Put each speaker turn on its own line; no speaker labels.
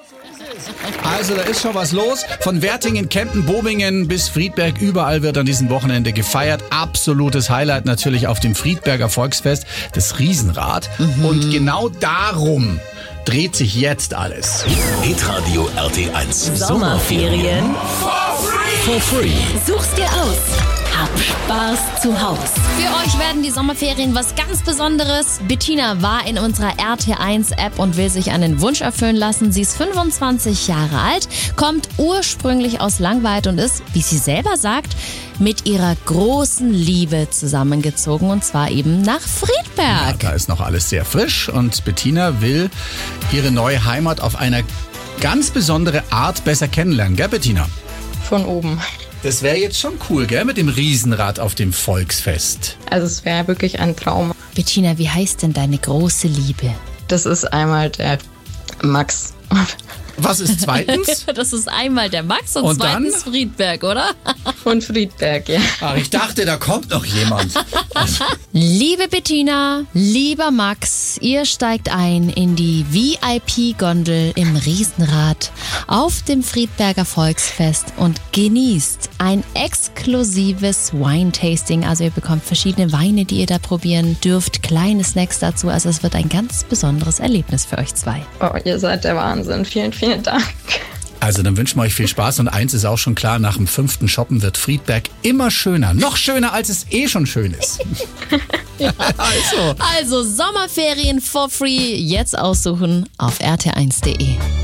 Also da ist schon was los. Von Wertingen, Kempten, Bobingen bis Friedberg, überall wird an diesem Wochenende gefeiert. Absolutes Highlight natürlich auf dem Friedberger Volksfest, das Riesenrad. Und genau darum dreht sich jetzt alles.
Hitradio RT1.
Sommerferien
For free.
Such's dir aus. Hab Spaß zu Haus.
Für euch werden die Sommerferien was ganz Besonderes. Bettina war in unserer RT1-App und will sich einen Wunsch erfüllen lassen. Sie ist 25 Jahre alt, kommt ursprünglich aus Langweid und ist, wie sie selber sagt, mit ihrer großen Liebe zusammengezogen und zwar eben nach Friedberg.
Da ist noch alles sehr frisch und Bettina will ihre neue Heimat auf eine ganz besondere Art besser kennenlernen, gell Bettina?
Von oben.
Das wäre jetzt schon cool, gell, mit dem Riesenrad auf dem Volksfest.
Also es wäre wirklich ein Traum.
Bettina, wie heißt denn deine große Liebe?
Das ist einmal der Max.
Was ist zweitens?
Das ist einmal der Max und
dann?
zweitens Friedberg, oder?
Von Friedberg, ja.
Ach, ich dachte, da kommt noch jemand.
Liebe Bettina, lieber Max, ihr steigt ein in die VIP-Gondel im Riesenrad auf dem Friedberger Volksfest und genießt ein exklusives Wine-Tasting. Also ihr bekommt verschiedene Weine, die ihr da probieren dürft, kleine Snacks dazu. Also es wird ein ganz besonderes Erlebnis für euch zwei.
Oh, ihr seid der Wahnsinn. Vielen, vielen Dank.
Also dann wünschen wir euch viel Spaß und eins ist auch schon klar, nach dem 5. Shoppen wird Friedberg immer schöner. Noch schöner, als es eh schon schön ist.
Also Sommerferien for free, jetzt aussuchen auf rt1.de.